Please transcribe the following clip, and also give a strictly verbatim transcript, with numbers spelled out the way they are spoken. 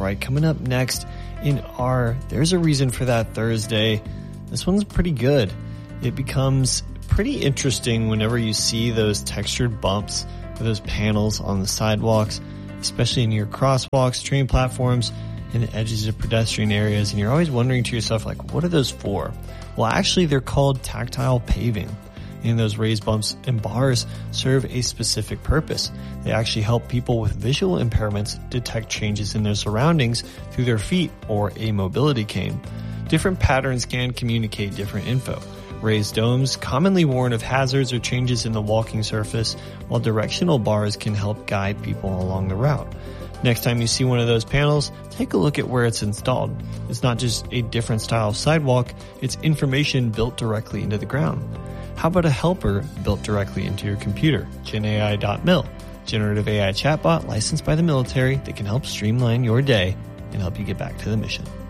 right, coming up next in our There's a Reason for That Thursday, this one's pretty good. It becomes pretty interesting whenever you see those textured bumps or those panels on the sidewalks, especially near crosswalks, train platforms, and the edges of pedestrian areas. And you're always wondering to yourself, like, what are those for? Well, actually, they're called tactile paving. And those raised bumps and bars serve a specific purpose. They actually help people with visual impairments detect changes in their surroundings through their feet or a mobility cane. Different patterns can communicate different info. Raised domes commonly warn of hazards or changes in the walking surface, while directional bars can help guide people along the route. Next time you see one of those panels, take a look at where it's installed. It's not just a different style of sidewalk, it's information built directly into the ground. How about a helper built directly into your computer? Gen A I dot mil, generative A I chatbot licensed by the military that can help streamline your day and help you get back to the mission.